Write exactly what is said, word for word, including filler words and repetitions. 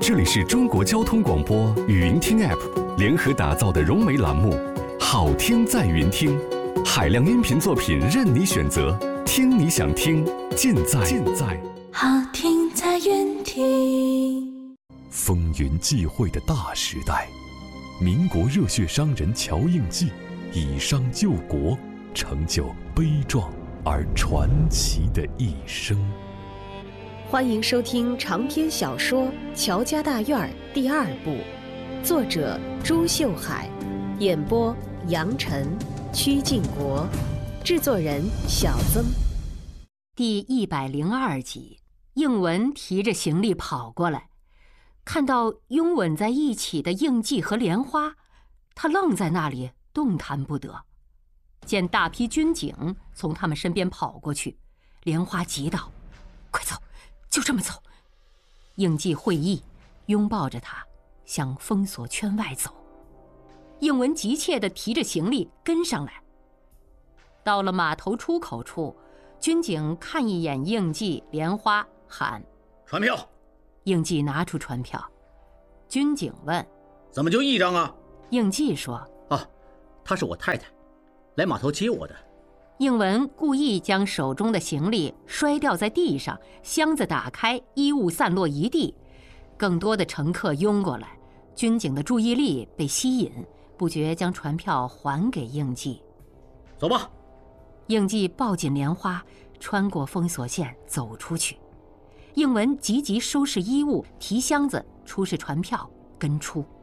这里是中国交通广播语音听 App 联合打造的融媒栏目《好听在云听》，海量音频作品任你选择，听你想听，尽在尽在好听在云听。 风云际会的大时代，民国热血商人乔应记以商救国，成就悲壮而传奇的一生。 欢迎收听长篇小说《乔家大院》第二部，作者朱秀海，演播杨晨、曲靖国，制作人小曾。第一百零二集，应文提着行李跑过来，看到拥吻在一起的应季和莲花，他愣在那里动弹不得。见大批军警从他们身边跑过去，莲花急道：“快走！就这么走！”应季会意，拥抱着他向封锁圈外走。应文急切地提着行李跟上来。到了码头出口处，军警看一眼应季、莲花，喊：“ 传票！” 应季拿出传票。军警问：“ 怎么就一张啊？” 应季说：“ 啊，她是我太太，来码头接我的。” 应文故意将手中的行李摔掉在地上，箱子打开，衣物散落一地。更多的乘客拥过来，军警的注意力被吸引，不觉将传票还给应季。 “走吧。” 应季抱紧莲花，穿过封锁线走出去。应文急急收拾衣物，提箱子出示传票，跟出。